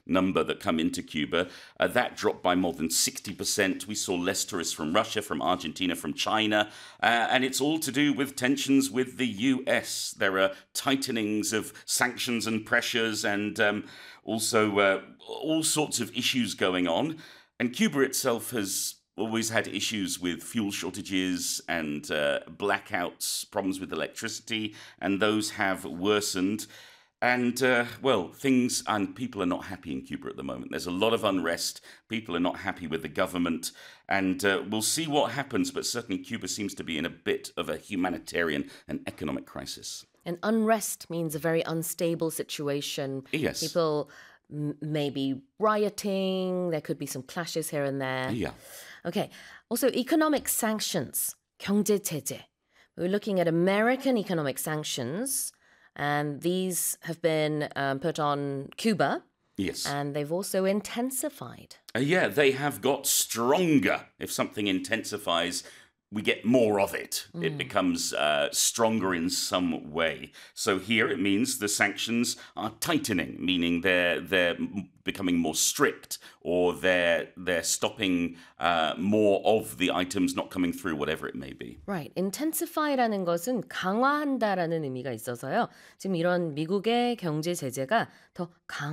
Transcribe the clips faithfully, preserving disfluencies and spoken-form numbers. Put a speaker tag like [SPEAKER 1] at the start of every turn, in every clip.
[SPEAKER 1] number that come into Cuba. Uh, that dropped by more than sixty percent. We saw less tourists from Russia, from Argentina, from China. Uh, and it's all to do with tensions with the U S. There are tightenings of sanctions and pressures and um, also uh, all sorts of issues going on. And Cuba itself has always had issues with fuel shortages and uh, blackouts, problems with electricity, and those have worsened. And, uh, well, things and people are not happy in Cuba at the moment. There's a lot of unrest. People are not happy with the government. And uh, we'll see what happens. But certainly Cuba seems to be in a bit of a humanitarian and economic crisis.
[SPEAKER 2] And unrest means a very unstable situation.
[SPEAKER 1] Yes.
[SPEAKER 2] People m- may be rioting. There could be some clashes here and there.
[SPEAKER 1] Yeah.
[SPEAKER 2] Okay. Also, economic sanctions, 경제 제재. We're looking at American economic sanctions, and these have been um, put on Cuba.
[SPEAKER 1] Yes.
[SPEAKER 2] And they've also intensified.
[SPEAKER 1] Uh, yeah, they have got stronger. If something intensifies, we get more of it. Mm. It becomes uh, stronger in some way. So here it means the sanctions are tightening, meaning they're they're becoming more strict, or they're they're stopping uh, more of the items not coming through, whatever it may be.
[SPEAKER 2] Right. intensify라는 것은 강화한다라는 의미가 있어서요. 지금 이런 미국의 경제 제재가 더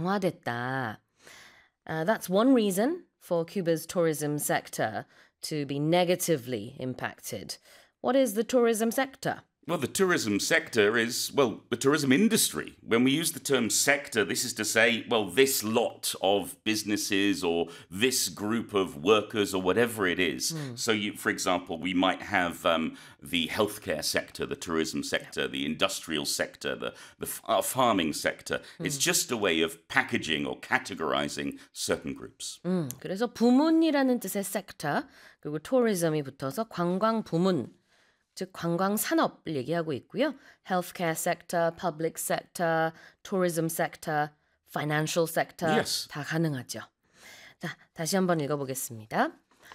[SPEAKER 2] 강화됐다. Uh, that's one reason for Cuba's tourism sector to be negatively impacted. What is the tourism sector?
[SPEAKER 1] Well, the tourism sector is, well, the tourism industry. When we use the term sector, this is to say, well, this lot of businesses or this group of workers or whatever it is. Mm. So, you, for example, we might have um, the healthcare sector, the tourism sector, the industrial sector, the, the uh, farming sector. Mm. It's just a way of packaging or categorizing certain groups.
[SPEAKER 2] 음, 그래서 부문이라는 뜻의 sector, 그리고 tourism이 붙어서 관광 부문, 즉 관광 산업을 얘기하고 있고요. Healthcare sector, public sector, tourism sector, financial sector
[SPEAKER 1] yes.
[SPEAKER 2] 다 가능하죠. 자, 다시 한번 읽어보겠습니다.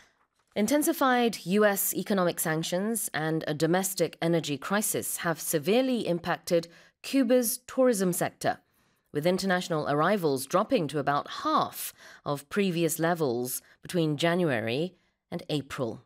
[SPEAKER 2] Intensified U S economic sanctions and a domestic energy crisis have severely impacted Cuba's tourism sector, with international arrivals dropping to about half of previous levels between January and April.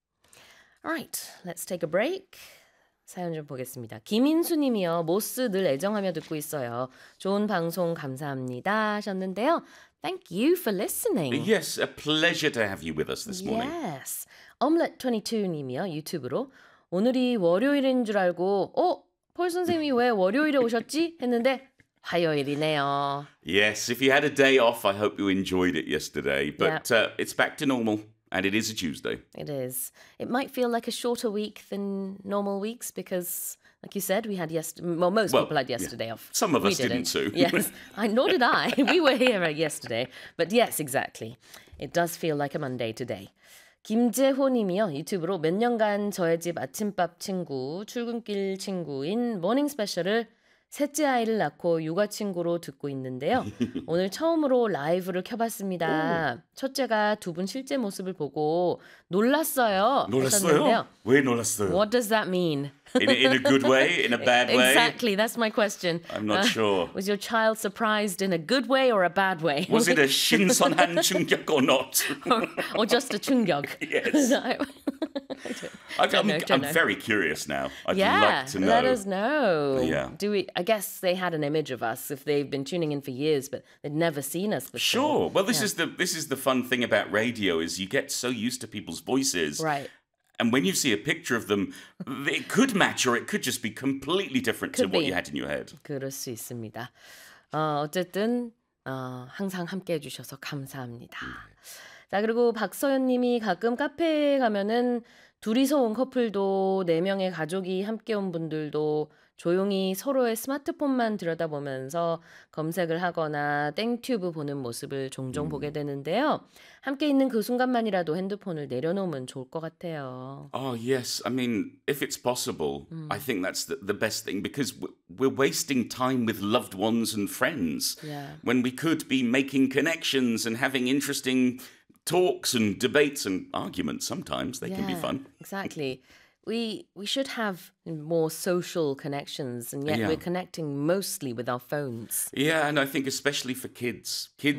[SPEAKER 2] All right, let's take a break. 사연 좀 보겠습니다. 김인수 님이요. 모스 늘 애정하며 듣고 있어요. 좋은 방송 감사합니다 하셨는데요. Thank you for listening.
[SPEAKER 1] Yes, a pleasure to have you with us this morning.
[SPEAKER 2] Yes. Omelette 이십이 님이요. 유튜브로 오늘이 월요일인 줄 알고 어? 폴 선생님이 왜 월요일에 오셨지? 했는데 화요일이네요.
[SPEAKER 1] Yes, if you had a day off, I hope you enjoyed it yesterday. But yeah. uh, it's back to normal. And it is a Tuesday.
[SPEAKER 2] It is. It might feel like a shorter week than normal weeks because, like you said, we had yesterday. Well, most
[SPEAKER 1] well,
[SPEAKER 2] people had yesterday
[SPEAKER 1] yeah.
[SPEAKER 2] off.
[SPEAKER 1] Some of
[SPEAKER 2] we
[SPEAKER 1] us didn't,
[SPEAKER 2] didn't
[SPEAKER 1] too.
[SPEAKER 2] Yes, I, nor did I. We were here yesterday. But yes, exactly. It does feel like a Monday today. 김재호 님이요. 유튜브로 몇 년간 저의 집 아침밥 친구, 출근길 친구인 모닝 스페셜을 셋째 아이를 낳고 육아 친구로 듣고 있는데요. 오늘 처음으로 라이브를 켜봤습니다. 오. 첫째가 두 분 실제 모습을 보고 놀랐어요.
[SPEAKER 1] 놀랐어요?
[SPEAKER 2] 하셨는데요.
[SPEAKER 1] 왜 놀랐어요?
[SPEAKER 2] What does that mean?
[SPEAKER 1] In a, in a good way? In a bad way?
[SPEAKER 2] Exactly, that's my question.
[SPEAKER 1] I'm not uh, sure.
[SPEAKER 2] Was your child surprised in a good way or a bad way?
[SPEAKER 1] Was it a 신선한 충격 or not?
[SPEAKER 2] or, or just a 충격?
[SPEAKER 1] Yes.
[SPEAKER 2] I
[SPEAKER 1] I'm,
[SPEAKER 2] know,
[SPEAKER 1] I'm
[SPEAKER 2] know.
[SPEAKER 1] very curious now. I'd
[SPEAKER 2] yeah,
[SPEAKER 1] like to know.
[SPEAKER 2] let us know.
[SPEAKER 1] Yeah.
[SPEAKER 2] Do we? I guess they had an image of us if they've been tuning in for years, but they'd never seen us before.
[SPEAKER 1] Sure. Well, this
[SPEAKER 2] yeah.
[SPEAKER 1] is the this is the fun thing about radio is you get so used to people's voices.
[SPEAKER 2] Right.
[SPEAKER 1] And when you see a picture of them, it could match or it could just be completely different
[SPEAKER 2] could
[SPEAKER 1] to what
[SPEAKER 2] be.
[SPEAKER 1] you had in your head.
[SPEAKER 2] 그럴 수 있습니다. 어, 어쨌든 어, 항상 함께해 주셔서 감사합니다. 자, 그리고 박서연 님이 가끔 카페에 가면은 둘이서 온 커플도 네 명의 가족이 함께 온 분들도 조용히 서로의 스마트폰만 들여다보면서 검색을 하거나 땡튜브 보는 모습을 종종 음. 보게 되는데요. 함께 있는 그 순간만이라도 핸드폰을 내려놓으면 좋을 것 같아요.
[SPEAKER 1] Oh, yes. I mean, if it's possible, 음. I think that's the, the best thing because we're wasting time with loved ones and friends
[SPEAKER 2] yeah.
[SPEAKER 1] when we could be making connections and having interesting talks and debates and arguments. Sometimes they
[SPEAKER 2] yeah,
[SPEAKER 1] can be fun.
[SPEAKER 2] Exactly. We we should have more social connections, and yet
[SPEAKER 1] yeah.
[SPEAKER 2] we're connecting mostly with our phones.
[SPEAKER 1] Yeah, and I think especially for kids. Kids